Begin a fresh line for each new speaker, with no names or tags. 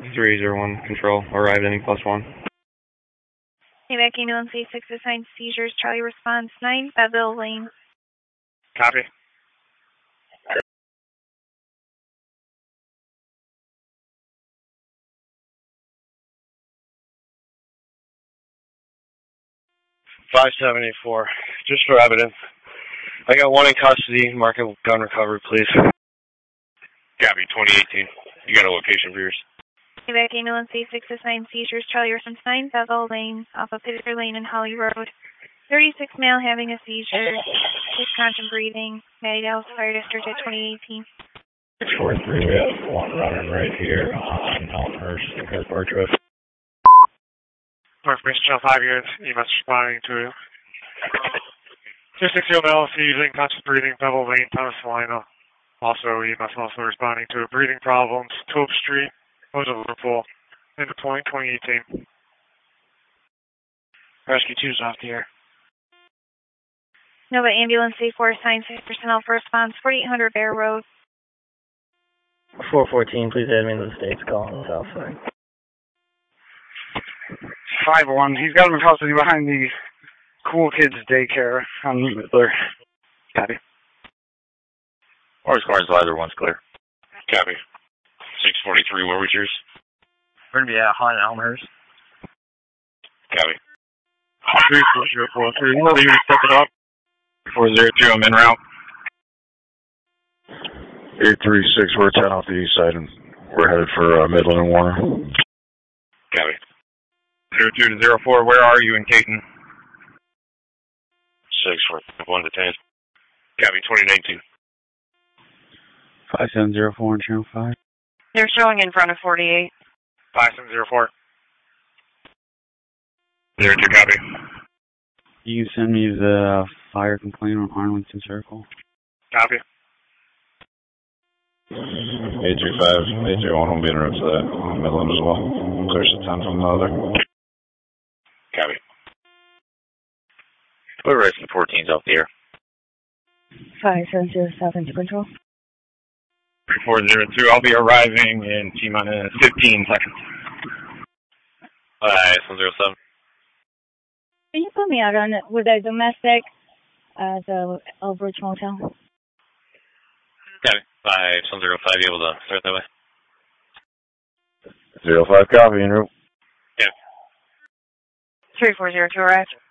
301 control, arrived ending +1.
Back ambulance A6 assigned seizures, Charlie response 9, Beville Lane.
Copy. $574, just for evidence. I got one in custody, mark it gun recovery, please.
Copy, 2018. You got a location for yours?
Back ambulance A6 assigned seizures, Charlie response 9, Beville Lane, off of Pittsburgh Lane and Holly Road. 36 male having a seizure, discontinent breathing, Matty Dallas Fire District at 2018.
643, we have one running right here on Elmhurst, Kirk Bartrip.
Information Channel 5 units, EMS responding to 260 male seizing, conscious breathing, Bevel Lane, Thomas Salino. Also, EMS also responding to breathing problems, Tope Street, was a Liverpool, into point 2018. Rescue 2 is off the air.
Nova Ambulance A4 assigned 6 personnel for response, 4800 Bear Road.
414, please add me to the state's call on the south side.
5-1, he's got him in custody behind the Cool Kids Daycare on Midler. Copy.
Orange Cars, either one's clear. Copy. 643, where was yours?
We're going to be at Hot Elmhurst.
Copy.
34043, you know the unit step it up.
402, I'm en route.
836, we're 10 off the east side, and we're headed for Midland and Warner.
Copy.
02 to 04, where are you in Caton?
641 detained. Copy, 2019.
5704 on Channel 5.
They're showing in front of 48.
5704.
02, copy.
You send me the fire complaint on Arlington Circle.
Copy.
835, 831 will be en route to that Midland as well. Clear some 10 from the other.
Copy. We're rescue 14's off the air.
5707 to control.
402, I'll be arriving in T-minus 15 seconds.
5107.
Can you put me out on it with a domestic at the Elbridge Motel?
Copy. 5105, you able to start that way?
05, copy, en route.
Yeah.
3402 arrived.